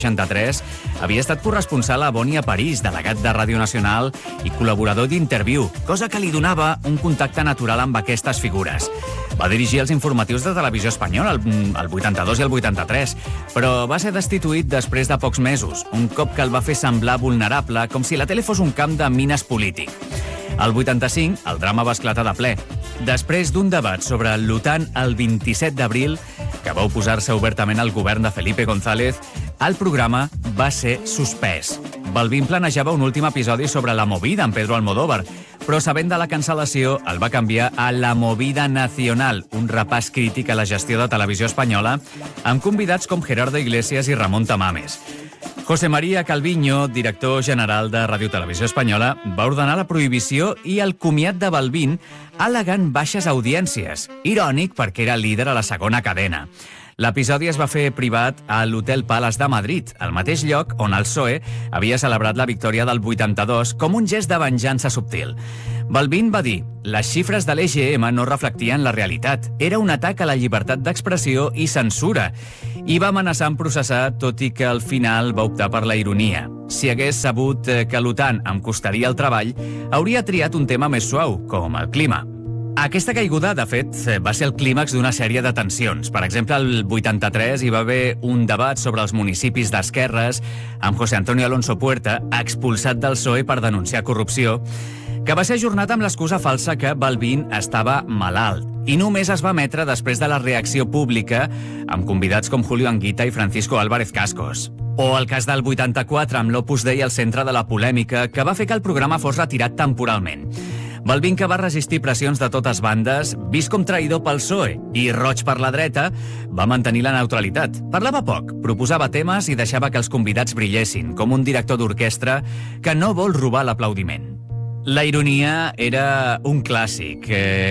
1963, havia estat corresponsal a Bonn i a París, delegat de Ràdio Nacional i col·laborador d'Interviu, cosa que li donava un contacte natural amb aquestes figures. Va dirigir els informatius de Televisió Espanyola el 82 i el 83, però va ser destituït després de pocs mesos, un cop que el va fer semblar vulnerable, com si la tele fos un camp de mines polític. Al 85, el drama va esclatar de ple. Després d'un debat sobre l'OTAN el 27 d'abril, que va oposar-se obertament al govern de Felipe González, el programa va ser suspès. Balbín planejava un últim episodi sobre La Movida amb Pedro Almodóvar, però sabent de la cancel·lació el va canviar a La Movida Nacional, un repàs crític a la gestió de Televisió Espanyola, amb convidats com Gerardo Iglesias i Ramon Tamames. José María Calviño, director general de Ràdio Televisió Espanyola, va ordenar la prohibició i el comiat de Balbín al·legant baixes audiències. Irònic perquè era líder a la segona cadena. L'episodi es va fer privat a l'Hotel Palace de Madrid, al mateix lloc on el PSOE havia celebrat la victòria del 82 com un gest de venjança subtil. Balbín va dir: les xifres de l'EGM no reflectien la realitat. Era un atac a la llibertat d'expressió i censura. I va amenaçar en processar, tot i que al final va optar per la ironia. Si hagués sabut que l'OTAN em costaria el treball, hauria triat un tema més suau, com el clima. Aquesta caiguda, de fet, va ser el clímax d'una sèrie de tensions. Per exemple, el 83 hi va haver un debat sobre els municipis d'esquerres amb José Antonio Alonso Puerta, expulsat del PSOE per denunciar corrupció, que va ser ajornat amb l'excusa falsa que Balbín estava malalt. I només es va emetre després de la reacció pública amb convidats com Julio Anguita i Francisco Álvarez Cascos. O el cas del 84 amb l'Opus Dei al centre de la polèmica, que va fer que el programa fos retirat temporalment. Balbín, que va resistir pressions de totes bandes, vist com traïdor pel PSOE i roig per la dreta, va mantenir la neutralitat. Parlava poc, proposava temes i deixava que els convidats brillessin, com un director d'orquestra que no vol robar l'aplaudiment. La ironia era un clàssic.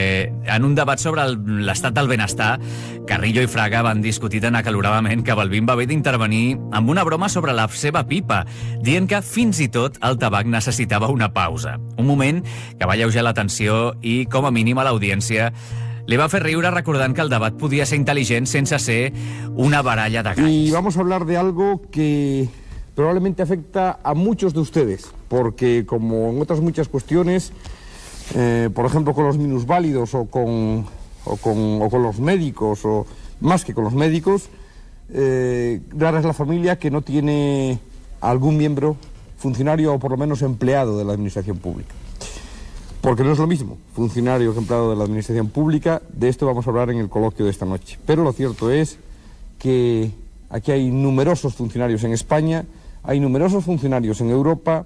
En un debat sobre l'estat del benestar, Carrillo i Fraga van discutir tan acaloradament que Balbín va haver d'intervenir amb una broma sobre la seva pipa, dient que fins i tot el tabac necessitava una pausa. Un moment que va alleujar la tensió i, com a mínim a l'audiència, li va fer riure recordant que el debat podia ser intel·ligent sense ser una baralla de galls. Y vamos a hablar de algo que probablemente afecta a muchos de ustedes, porque como en otras muchas cuestiones, por ejemplo con los minusválidos o con los médicos, o más que con los médicos, rara es la familia que no tiene algún miembro funcionario o por lo menos empleado de la administración pública. Porque no es lo mismo funcionario que empleado de la administración pública. De esto vamos a hablar en el coloquio de esta noche. Pero lo cierto es que aquí hay numerosos funcionarios en España, hay numerosos funcionarios en Europa,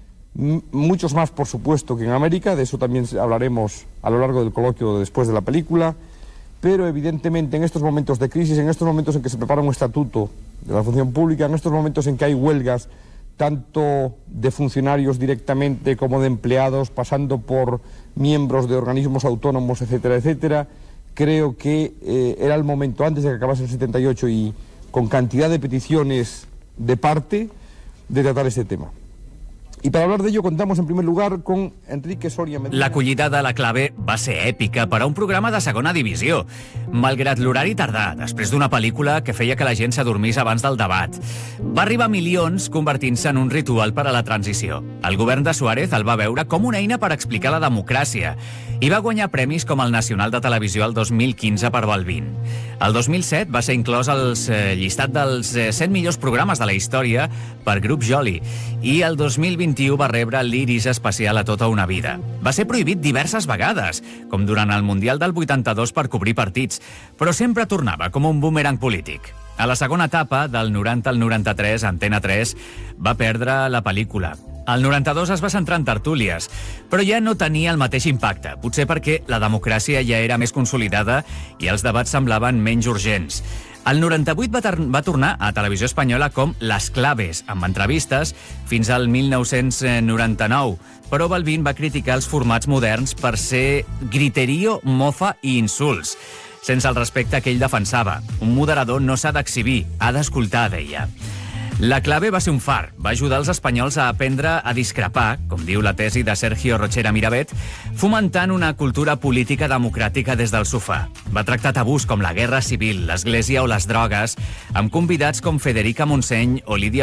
muchos más, por supuesto, que en América. De eso también hablaremos a lo largo del coloquio después de la película. Pero, evidentemente, en estos momentos de crisis, en estos momentos en que se prepara un estatuto de la función pública, en estos momentos en que hay huelgas, tanto de funcionarios directamente como de empleados, pasando por miembros de organismos autónomos, etcétera, etcétera, creo que era el momento, antes de que acabase el 78 y con cantidad de peticiones de parte, de tratar este tema. I per hablar d'ello contamos en primer lugar con Enrique Soria Medina. L'acollida de La Clave va ser èpica per a un programa de segona divisió, malgrat l'horari tardà, després d'una pel·lícula que feia que la gent s'adormís abans del debat. Va arribar a milions, convertint-se en un ritual per a la transició. El govern de Suárez el va veure com una eina per explicar la democràcia i va guanyar premis com el Nacional de Televisió el 2015 per Balbín. El 2007 va ser inclòs al llistat dels 100 millors programes de la història per Grup Joli i el 2021 va rebre l'Iris especial a Tota una vida. Va ser prohibit diverses vegades, com durant el Mundial del 82 per cobrir partits, però sempre tornava com un boomerang polític. A la segona etapa, del 90 al 93, Antena 3 va perdre la pel·lícula. El 92 es va centrar en tertúlies, però ja no tenia el mateix impacte, potser perquè la democràcia ja era més consolidada i els debats semblaven menys urgents. El 98 va tornar a Televisió Espanyola com Les Claves, amb entrevistes, fins al 1999, però Balbín va criticar els formats moderns per ser griterío, mofa i insults, sense el respecte que ell defensava. Un moderador no s'ha d'exhibir, ha d'escoltar, deia. La Clave va ser un far, va ajudar els espanyols a aprendre a discrepar, com diu la tesi de Sergio Rochera Mirabet, fomentant una cultura política democràtica des del sofà. Va tractar tabús com la guerra civil, l'església o les drogues, amb convidats com Federica Montseny o Lídia